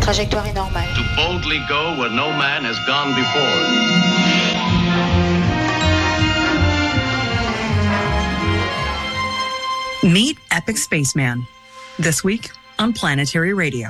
trajectoire est normale. To boldly go where no man has gone before. Meet Epic Spaceman, this week on Planetary Radio.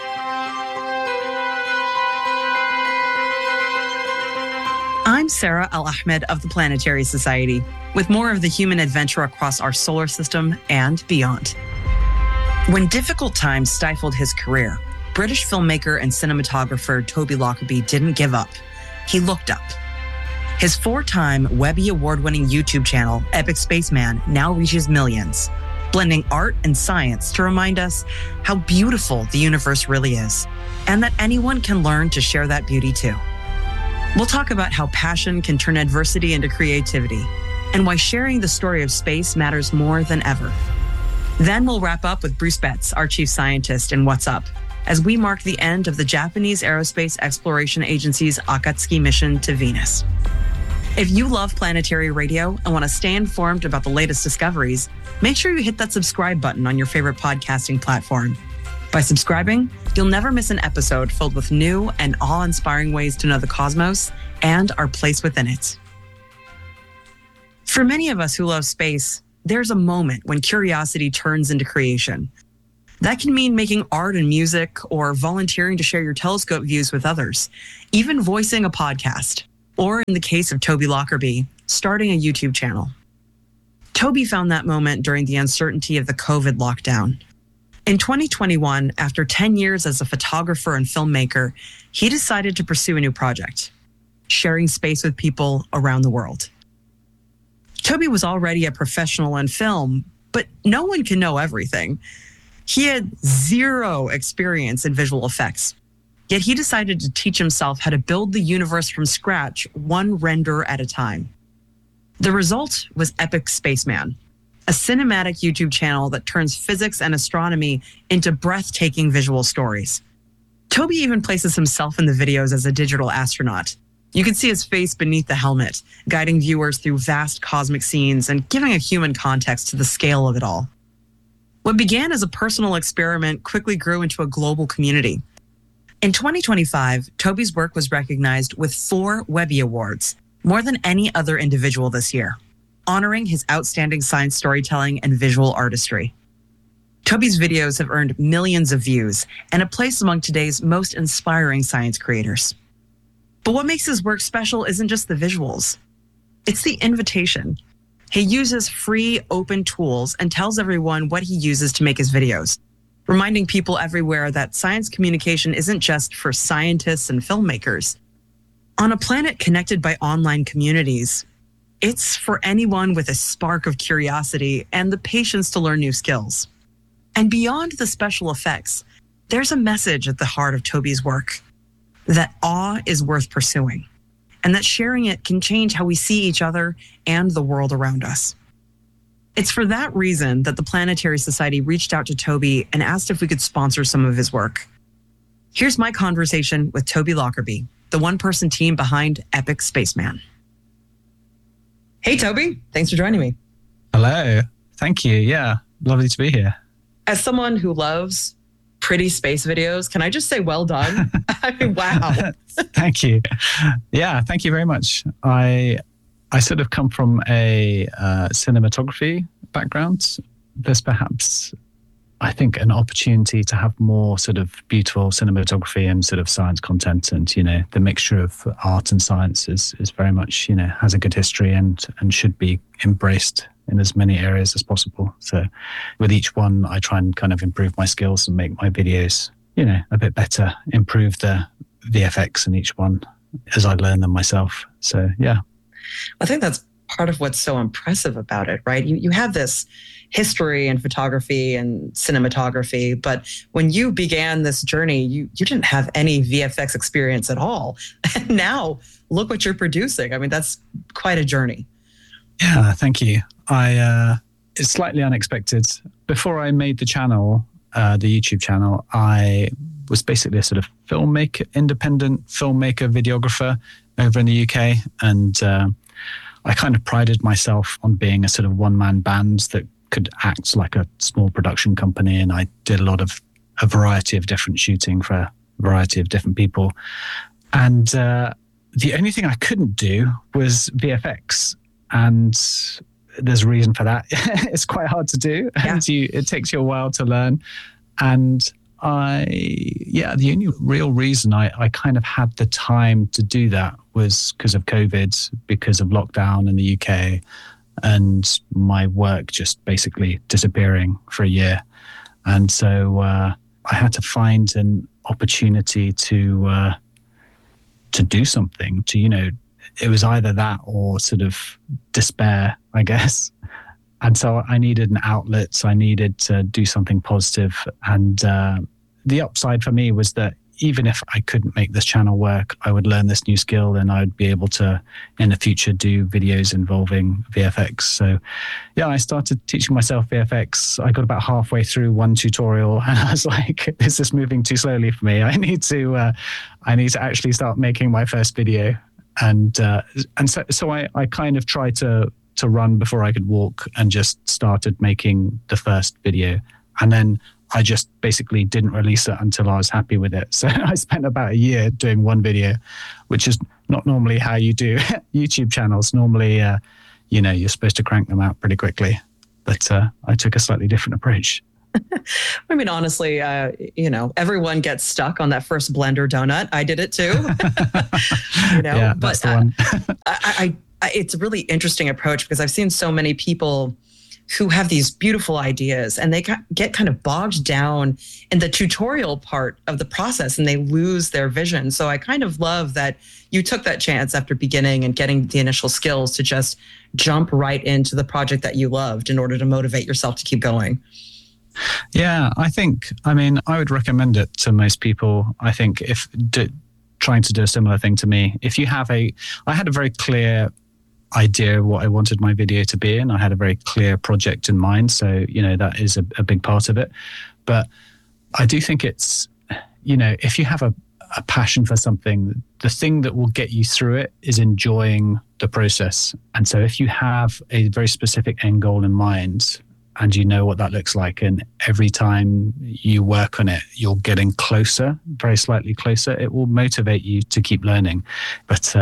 I'm Sarah Al-Ahmed of the Planetary Society, with more of the human adventure across our solar system and beyond. When difficult times stifled his career, British filmmaker and cinematographer Toby Lockerbie didn't give up. He looked up. His 4-time Webby Award-winning YouTube channel, Epic Spaceman, now reaches millions, blending art and science to remind us how beautiful the universe really is, and that anyone can learn to share that beauty too. We'll talk about how passion can turn adversity into creativity, and why sharing the story of space matters more than ever. Then we'll wrap up with Bruce Betts, our chief scientist in What's Up, as we mark the end of the Japanese Aerospace Exploration Agency's Akatsuki mission to Venus. If you love Planetary Radio and want to stay informed about the latest discoveries, make sure you hit that subscribe button on your favorite podcasting platform. By subscribing, you'll never miss an episode filled with new and awe-inspiring ways to know the cosmos and our place within it. For many of us who love space, there's a moment when curiosity turns into creation. That can mean making art and music, or volunteering to share your telescope views with others, even voicing a podcast, or in the case of Toby Lockerbie, starting a YouTube channel. Toby found that moment during the uncertainty of the COVID lockdown. In 2021, after 10 years as a photographer and filmmaker, he decided to pursue a new project, sharing space with people around the world. Toby was already a professional in film, but no one can know everything. He had zero experience in visual effects, yet he decided to teach himself how to build the universe from scratch, one render at a time. The result was Epic Spaceman, a cinematic YouTube channel that turns physics and astronomy into breathtaking visual stories. Toby even places himself in the videos as a digital astronaut. You can see his face beneath the helmet, guiding viewers through vast cosmic scenes and giving a human context to the scale of it all. What began as a personal experiment quickly grew into a global community. In 2025, Toby's work was recognized with 4 Webby Awards, more than any other individual this year, honoring his outstanding science storytelling and visual artistry. Toby's videos have earned millions of views and a place among today's most inspiring science creators. But what makes his work special isn't just the visuals. It's the invitation. He uses free, open tools and tells everyone what he uses to make his videos, reminding people everywhere that science communication isn't just for scientists and filmmakers. On a planet connected by online communities, it's for anyone with a spark of curiosity and the patience to learn new skills. And beyond the special effects, there's a message at the heart of Toby's work, that awe is worth pursuing, and that sharing it can change how we see each other and the world around us. It's for that reason that the Planetary Society reached out to Toby and asked if we could sponsor some of his work. Here's my conversation with Toby Lockerbie, the one-person team behind Epic Spaceman. Hey, Toby. Thanks for joining me. Hello. Thank you. Yeah, lovely to be here. As someone who loves pretty space videos, can I just say well done? I mean, wow. Thank you. Yeah, thank you very much. I sort of come from a cinematography background. There's perhaps, I think, an opportunity to have more sort of beautiful cinematography and sort of science content. And, you know, the mixture of art and science is very much, you know, has a good history and should be embraced in as many areas as possible. So with each one, I try and kind of improve my skills and make my videos, you know, a bit better, improve the VFX in each one as I learn them myself. So, yeah. I think that's part of what's so impressive about it, right? You have this history in photography and cinematography, but when you began this journey, you didn't have any VFX experience at all. And now look what you're producing. I mean, that's quite a journey. Yeah, thank you. It's slightly unexpected. Before I made the channel, the YouTube channel, I was basically a sort of independent filmmaker, videographer over in the UK. And I kind of prided myself on being a sort of one-man band that could act like a small production company. And I did a variety of different shooting for variety of different people. And the only thing I couldn't do was VFX. And there's a reason for that. It's quite hard to do. Yeah. And it takes you a while to learn. And the only real reason I kind of had the time to do that was because of COVID, because of lockdown in the UK, and my work just basically disappearing for a year. And so I had to find an opportunity to do something, it was either that or sort of despair, I guess. And so I needed an outlet. So I needed to do something positive. And the upside for me was that even if I couldn't make this channel work, I would learn this new skill and I'd be able to, in the future, do videos involving VFX. So yeah, I started teaching myself VFX. I got about halfway through one tutorial and I was like, is this moving too slowly for me? I need to actually start making my first video. And so I kind of tried to run before I could walk and just started making the first video. And then I just basically didn't release it until I was happy with it. So I spent about a year doing one video, which is not normally how you do YouTube channels. Normally, you're supposed to crank them out pretty quickly. But I took a slightly different approach. I mean, honestly, everyone gets stuck on that first Blender donut. I did it too. Yeah, that's the one. It's a really interesting approach because I've seen so many people who have these beautiful ideas and they get kind of bogged down in the tutorial part of the process and they lose their vision. So I kind of love that you took that chance after beginning and getting the initial skills to just jump right into the project that you loved in order to motivate yourself to keep going. Yeah, I would recommend it to most people. I think if trying to do a similar thing to me, if you have I had a very clear idea of what I wanted my video to be, and I had a very clear project in mind. So, that is a big part of it. But I do think it's, if you have a passion for something, the thing that will get you through it is enjoying the process. And so if you have a very specific end goal in mind, and you know what that looks like, and every time you work on it, you're getting closer, very slightly closer, it will motivate you to keep learning. But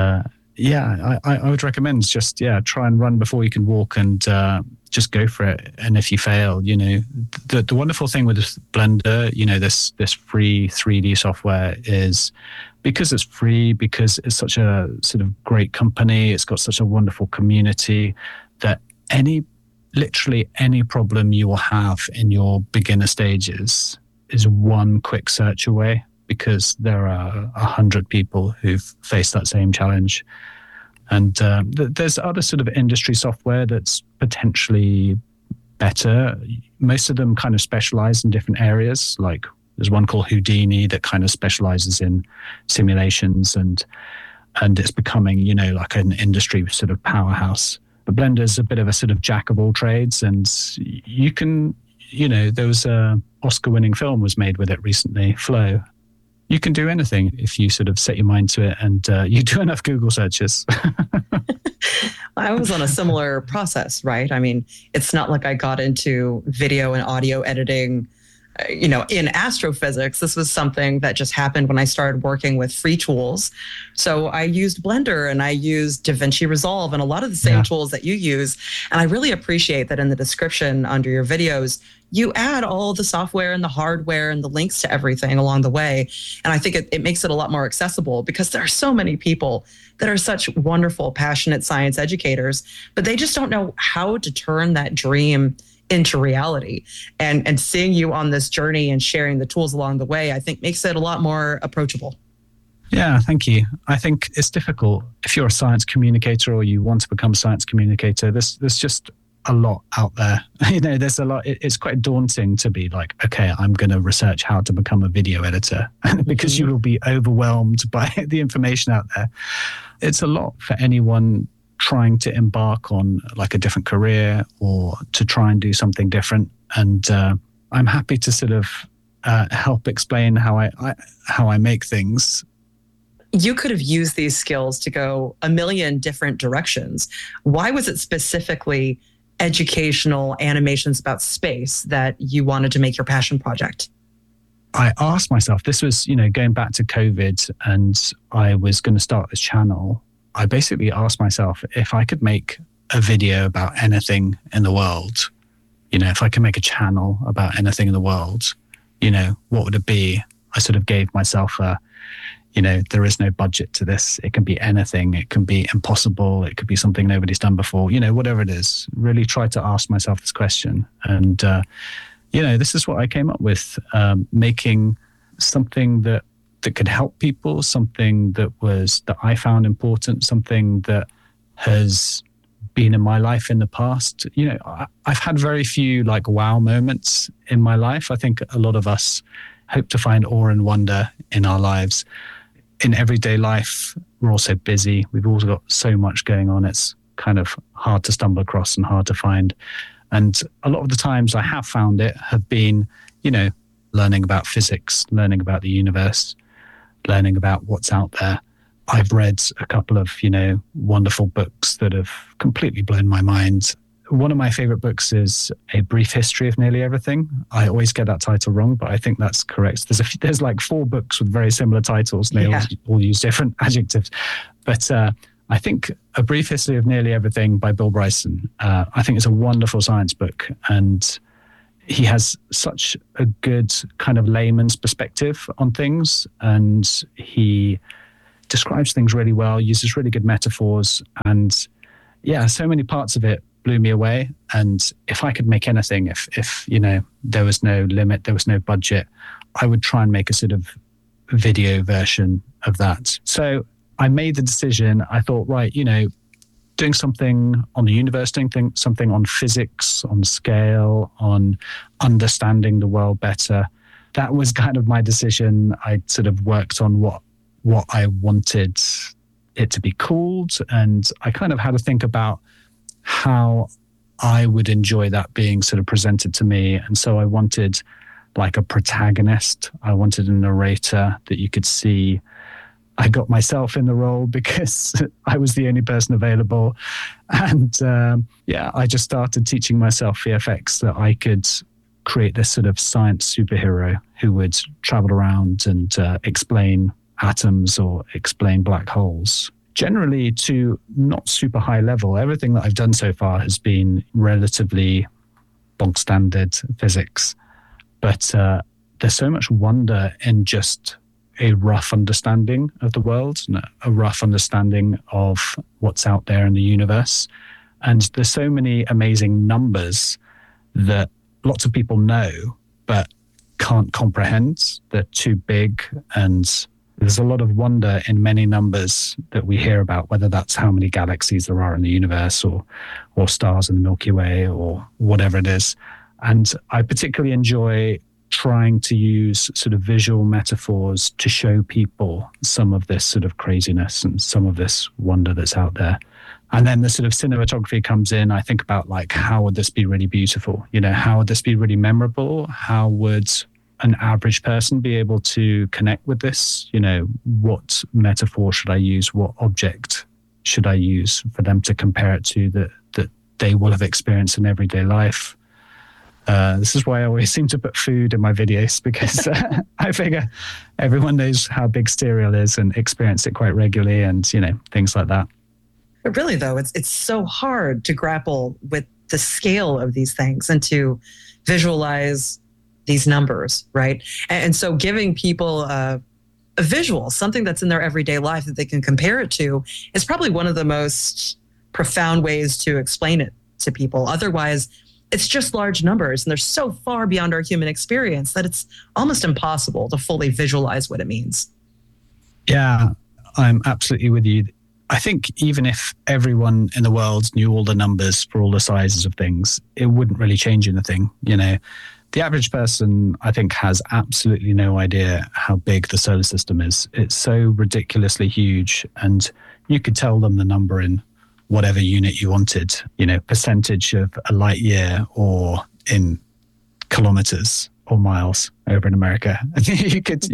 I would recommend just, try and run before you can walk and just go for it. And if you fail, the wonderful thing with Blender, this free 3D software is because it's free, because it's such a sort of great company, it's got such a wonderful community that literally any problem you will have in your beginner stages is one quick search away, because there are 100 people who've faced that same challenge. And there's other sort of industry software that's potentially better. Most of them kind of specialize in different areas. Like there's one called Houdini that kind of specializes in simulations, and it's becoming, like an industry sort of powerhouse. But Blender's a bit of a sort of jack of all trades, and you can, there was a Oscar-winning film was made with it recently, Flow. You can do anything if you sort of set your mind to it and you do enough Google searches. I was on a similar process, right? I mean, it's not like I got into video and audio editing, in astrophysics. This was something that just happened when I started working with free tools. So I used Blender and I used DaVinci Resolve and a lot of the same tools that you use. And I really appreciate that in the description under your videos, you add all the software and the hardware and the links to everything along the way. And I think it makes it a lot more accessible, because there are so many people that are such wonderful, passionate science educators, but they just don't know how to turn that dream into reality. And seeing you on this journey and sharing the tools along the way, I think makes it a lot more approachable. Yeah, thank you. I think it's difficult if you're a science communicator or you want to become a science communicator. There's just a lot out there. There's a lot. It's quite daunting to be like, okay, I'm going to research how to become a video editor, because you will be overwhelmed by the information out there. It's a lot for anyone trying to embark on like a different career or to try and do something different. And I'm happy to sort of help explain how I make things. You could have used these skills to go a million different directions. Why was it specifically educational animations about space that you wanted to make your passion project? I asked myself, this was, going back to COVID, and I was going to start this channel. I basically asked myself, if I could make a video about anything in the world, if I could make a channel about anything in the world, what would it be? I sort of gave myself there is no budget to this. It can be anything. It can be impossible. It could be something nobody's done before, whatever it is. Really try to ask myself this question. And, this is what I came up with, making something that could help people, something that I found important, something that has been in my life in the past. I've had very few wow moments in my life. I think a lot of us hope to find awe and wonder in our lives. In everyday life, we're also busy. We've also got so much going on. It's kind of hard to stumble across and hard to find. And a lot of the times I have found it have been, learning about physics, learning about the universe, learning about what's out there. I've read a couple of, wonderful books that have completely blown my mind. One of my favorite books is A Brief History of Nearly Everything. I always get that title wrong, but I think that's correct. There's like 4 books with very similar titles, and they all use different adjectives. But I think A Brief History of Nearly Everything by Bill Bryson, I think it's a wonderful science book. And he has such a good kind of layman's perspective on things. And he describes things really well, uses really good metaphors. And so many parts of it blew me away. And if I could make anything, if there was no limit, there was no budget, I would try and make a sort of video version of that. So I made the decision. I thought, right, doing something on the universe, doing something on physics, on scale, on understanding the world better. That was kind of my decision. I sort of worked on what I wanted it to be called. And I kind of had to think about how I would enjoy that being sort of presented to me. And so I wanted like a protagonist. I wanted a narrator that you could see. I got myself in the role because I was the only person available. And I just started teaching myself VFX that I could create this sort of science superhero who would travel around and explain atoms or explain black holes. Generally to not super high level. Everything that I've done so far has been relatively bog standard physics. But there's so much wonder in just a rough understanding of the world, a rough understanding of what's out there in the universe. And there's so many amazing numbers that lots of people know, but can't comprehend. They're too big, and there's a lot of wonder in many numbers that we hear about, whether that's how many galaxies there are in the universe or stars in the Milky Way or whatever it is. And I particularly enjoy trying to use sort of visual metaphors to show people some of this sort of craziness and some of this wonder that's out there. And then the sort of cinematography comes in. I think about how would this be really beautiful? How would this be really memorable? How would an average person be able to connect with this? What metaphor should I use? What object should I use for them to compare it to that they will have experienced in everyday life? This is why I always seem to put food in my videos, because I figure everyone knows how big cereal is and experience it quite regularly, and things like that. But really, though, it's so hard to grapple with the scale of these things and to visualize these numbers, right? And so giving people a visual, something that's in their everyday life that they can compare it to, is probably one of the most profound ways to explain it to people. Otherwise, it's just large numbers, and they're so far beyond our human experience that it's almost impossible to fully visualize what it means. Yeah, I'm absolutely with you. I think even if everyone in the world knew all the numbers for all the sizes of things, it wouldn't really change anything. The average person, I think, has absolutely no idea how big the solar system is. It's so ridiculously huge, and you could tell them the number in whatever unit you wanted, percentage of a light year or in kilometers or miles over in America. you could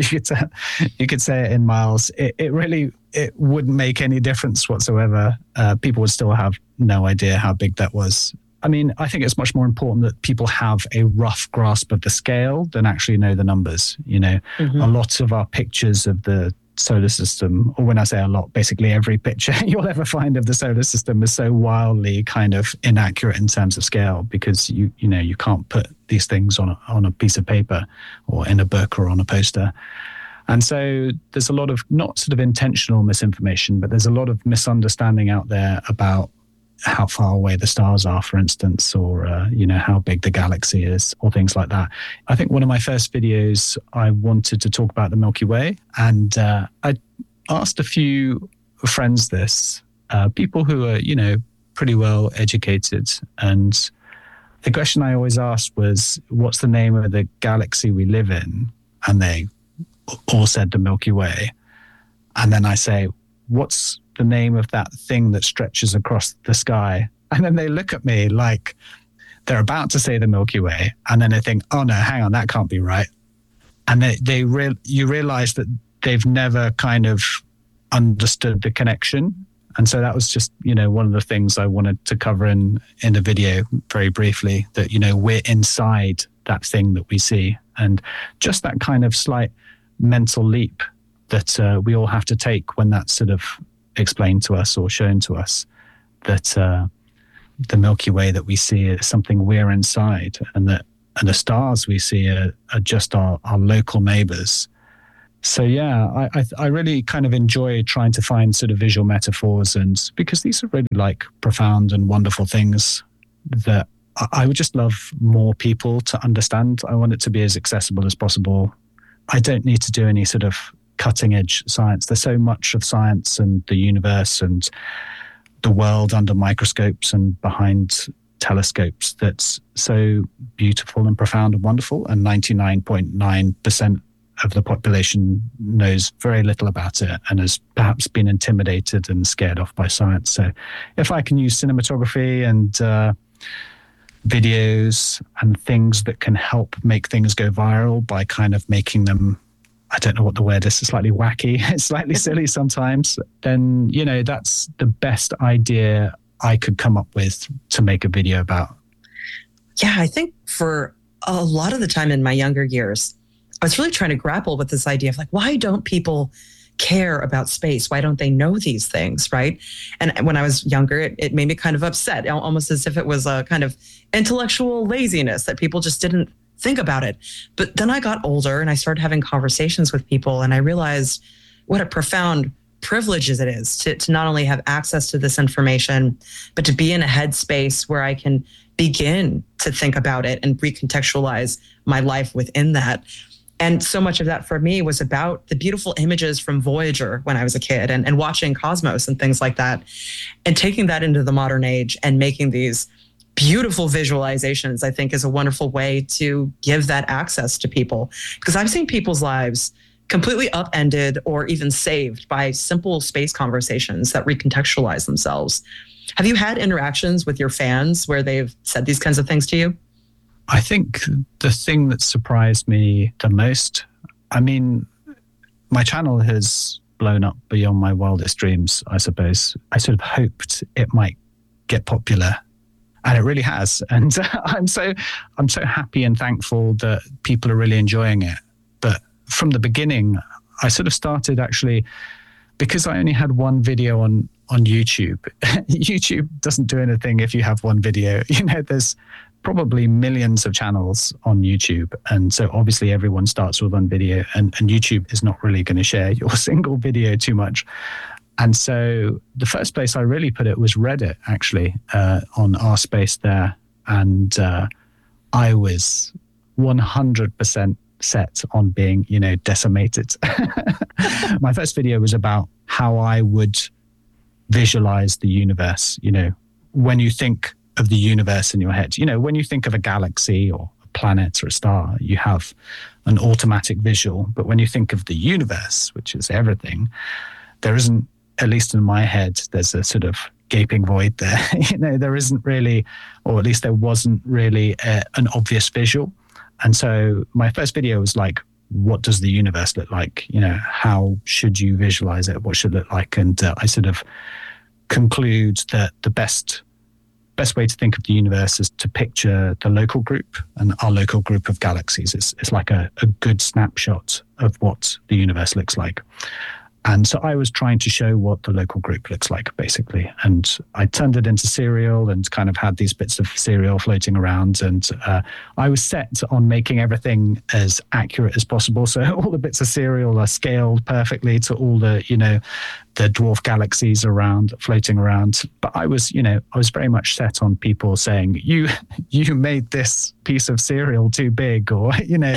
say it in miles. It wouldn't make any difference whatsoever. People would still have no idea how big that was. I mean, I think it's much more important that people have a rough grasp of the scale than actually know the numbers. You know, a lot of our pictures of the solar system, or when I say a lot, basically every picture you'll ever find of the solar system is so wildly kind of inaccurate in terms of scale, because you can't put these things on a piece of paper or in a book or on a poster. And so there's a lot of not sort of intentional misinformation, but there's a lot of misunderstanding out there about how far away the stars are, for instance, or, how big the galaxy is, or things like that. I think one of my first videos, I wanted to talk about the Milky Way. And I asked a few friends this, people who are, pretty well educated. And the question I always asked was, what's the name of the galaxy we live in? And they all said the Milky Way. And then I say, what's the name of that thing that stretches across the sky? And then they look at me like they're about to say the Milky Way, and then they think, oh no, hang on, that can't be right. And you realize that they've never kind of understood the connection. And so that was just, one of the things I wanted to cover in the video very briefly, that, we're inside that thing that we see. And just that kind of slight mental leap that we all have to take when that's sort of explained to us or shown to us, that the Milky Way that we see is something we're inside, and the stars we see are just our local neighbors. So yeah, I really kind of enjoy trying to find sort of visual metaphors, and because these are really like profound and wonderful things that I would just love more people to understand. I want it to be as accessible as possible. I don't need to do any sort of cutting edge science. There's so much of science and the universe and the world under microscopes and behind telescopes that's so beautiful and profound and wonderful. And 99.9% of the population knows very little about it and has perhaps been intimidated and scared off by science. So if I can use cinematography and videos and things that can help make things go viral by kind of making them, I don't know what the word is, slightly wacky, it's slightly silly sometimes, then, that's the best idea I could come up with to make a video about. Yeah, I think for a lot of the time in my younger years, I was really trying to grapple with this idea of like, why don't people care about space? Why don't they know these things, right? And when I was younger, it made me kind of upset, almost as if it was a kind of intellectual laziness that people just didn't think about it. But then I got older and I started having conversations with people, and I realized what a profound privilege it is to not only have access to this information, but to be in a headspace where I can begin to think about it and recontextualize my life within that. And so much of that for me was about the beautiful images from Voyager when I was a kid, and watching Cosmos and things like that, and taking that into the modern age and making these beautiful visualizations, I think, is a wonderful way to give that access to people. Because I've seen people's lives completely upended or even saved by simple space conversations that recontextualize themselves. Have you had interactions with your fans where they've said these kinds of things to you? I think the thing that surprised me the most, I mean, my channel has blown up beyond my wildest dreams, I suppose. I sort of hoped it might get popular, and it really has. And I'm so happy and thankful that people are really enjoying it. But from the beginning, I sort of started actually, because I only had one video on YouTube. YouTube doesn't do anything if you have one video. There's probably millions of channels on YouTube. And so obviously everyone starts with one video, and YouTube is not really going to share your single video too much. And so the first place I really put it was Reddit, actually, on our space there. And I was 100% set on being, decimated. My first video was about how I would visualize the universe. When you think of the universe in your head, when you think of a galaxy or a planet or a star, you have an automatic visual. But when you think of the universe, which is everything, there isn't, at least in my head, there's a sort of gaping void there. There isn't really, or at least there wasn't really an obvious visual. And so my first video was like, what does the universe look like? How should you visualize it? What should it look like? And I sort of conclude that the best best way to think of the universe is to picture the local group and our local group of galaxies. It's like a good snapshot of what the universe looks like. And so I was trying to show what the local group looks like, basically. And I turned it into serial and kind of had these bits of serial floating around. And I was set on making everything as accurate as possible. So all the bits of serial are scaled perfectly to all the, the dwarf galaxies floating around. But I was very much set on people saying, you made this piece of cereal too big, or,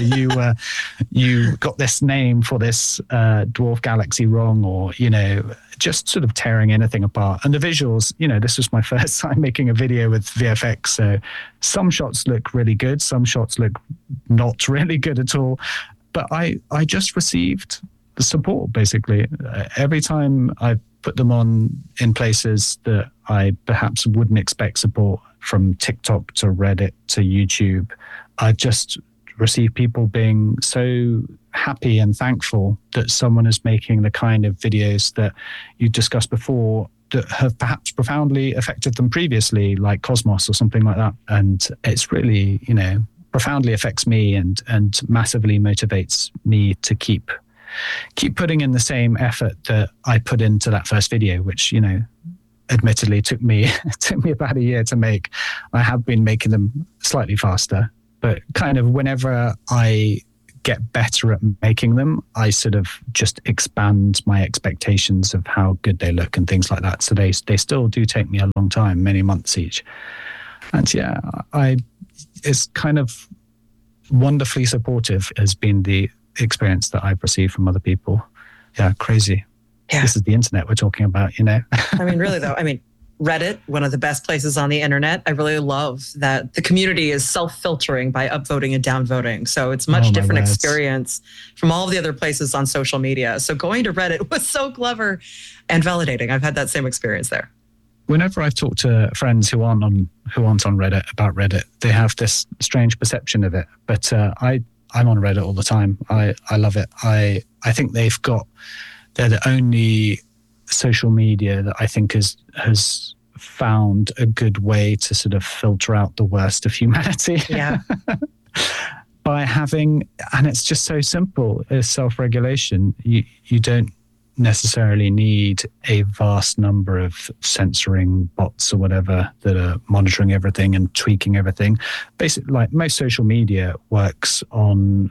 you got this name for this dwarf galaxy wrong, or, just sort of tearing anything apart. And the visuals, this was my first time making a video with VFX. So some shots look really good. Some shots look not really good at all. But I just received the support, basically. Every time I put them on in places that I perhaps wouldn't expect support, from TikTok to Reddit to YouTube, I just receive people being so happy and thankful that someone is making the kind of videos that you discussed before that have perhaps profoundly affected them previously, like Cosmos or something like that. And it's really, profoundly affects me and massively motivates me to keep putting in the same effort that I put into that first video, which, admittedly took me about a year to make. I have been making them slightly faster, but kind of whenever I get better at making them, I sort of just expand my expectations of how good they look and things like that. So they still do take me a long time, many months each. And yeah, it's kind of wonderfully supportive has been the experience that I've received from other people. Yeah, crazy. Yeah. This is the internet we're talking about, I mean, really though, Reddit, one of the best places on the internet. I really love that the community is self-filtering by upvoting and downvoting. So it's much different experience from all of the other places on social media. So going to Reddit was so clever and validating. I've had that same experience there. Whenever I've talked to friends who aren't on Reddit about Reddit, they have this strange perception of it. But I'm on Reddit all the time. I love it. I think they're the only social media that I think has found a good way to sort of filter out the worst of humanity. Yeah. By having, and it's just so simple, is self-regulation. You don't necessarily need a vast number of censoring bots or whatever that are monitoring everything and tweaking everything. Basically, like most social media works on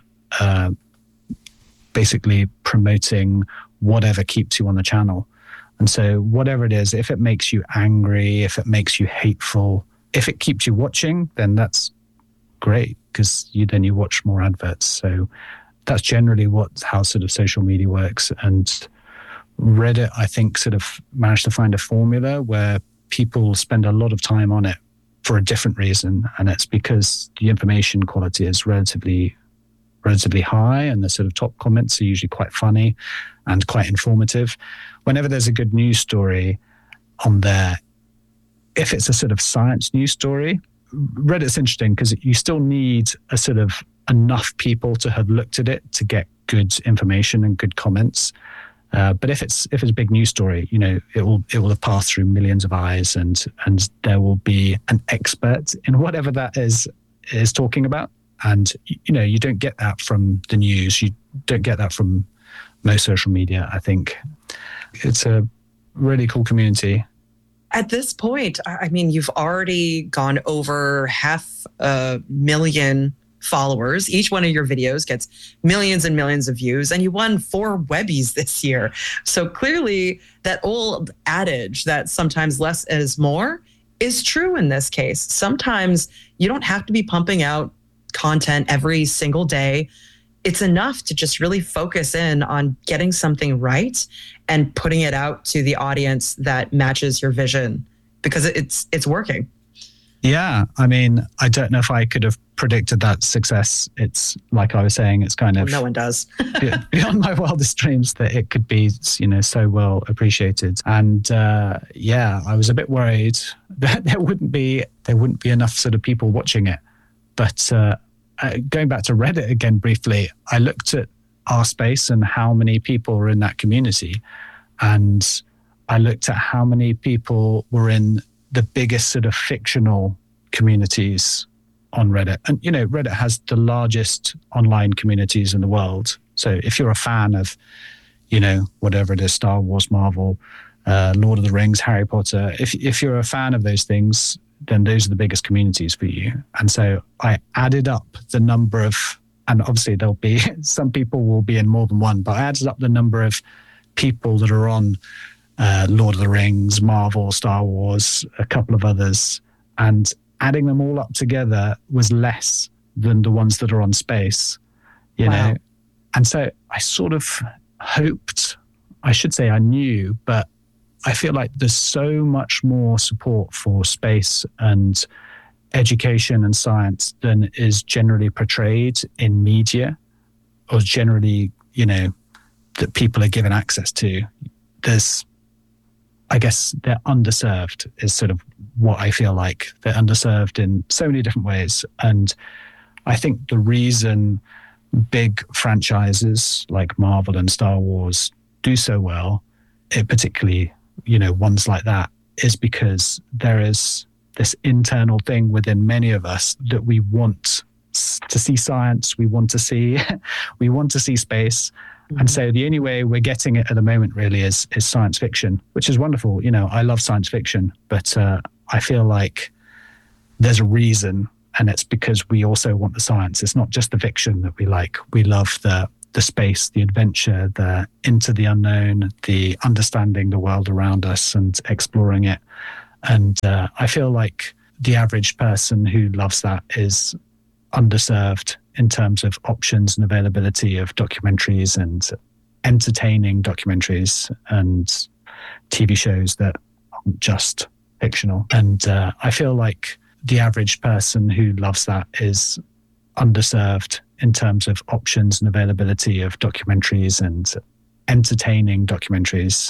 basically promoting whatever keeps you on the channel. And so whatever it is, if it makes you angry, if it makes you hateful, if it keeps you watching, then that's great, because then you watch more adverts. So that's generally how sort of social media works. And Reddit, I think, sort of managed to find a formula where people spend a lot of time on it for a different reason. And it's because the information quality is relatively high, and the sort of top comments are usually quite funny and quite informative. Whenever there's a good news story on there, if it's a sort of science news story, Reddit's interesting because you still need a sort of enough people to have looked at it to get good information and good comments. But if it's a big news story, it will have passed through millions of eyes, and there will be an expert in whatever that is talking about. And, you don't get that from the news. You don't get that from most social media, I think. It's a really cool community. At this point, you've already gone over 500,000 followers. Each one of your videos gets millions and millions of views, and you won 4 Webbies this year. So clearly that old adage that sometimes less is more is true in this case. Sometimes you don't have to be pumping out content every single day. It's enough to just really focus in on getting something right and putting it out to the audience that matches your vision, because it's working. Yeah. I don't know if I could have predicted that success. It's like I was saying, it's kind of... No one does. beyond my wildest dreams that it could be, so well appreciated. And I was a bit worried that there wouldn't be enough sort of people watching it. But going back to Reddit again briefly, I looked at our space and how many people were in that community. And I looked at how many people were in the biggest sort of fictional communities on Reddit. And, you know, Reddit has the largest online communities in the world. So if you're a fan of, you know, whatever it is, Star Wars, Marvel, Lord of the Rings, Harry Potter, if you're a fan of those things, then those are the biggest communities for you. And so I added up the number of, and obviously there'll be, some people will be in more than one, but I added up the number of people that are on Lord of the Rings, Marvel, Star Wars, a couple of others, and adding them all up together was less than the ones that are on Space, you know? And so I sort of hoped, I should say I knew, but I feel like there's so much more support for space and education and science than is generally portrayed in media or generally, you know, that people are given access to. There's, I guess they're underserved is sort of what I feel like. They're underserved in so many different ways. And I think the reason big franchises like Marvel and Star Wars do so well, particularly, you know, ones like that, is because there is this internal thing within many of us that we want to see science, we want to see space. And so the only way we're getting it at the moment really is science fiction, which is wonderful. You know, I love science fiction, but I feel like there's a reason, and it's because we also want the science. It's not just the fiction that we like. We love the space, the adventure, the into the unknown, the understanding the world around us and exploring it. And I feel like the average person who loves that is underserved in terms of options and availability of documentaries and entertaining documentaries and TV shows that aren't just fictional. And I feel like the average person who loves that is underserved in terms of options and availability of documentaries and entertaining documentaries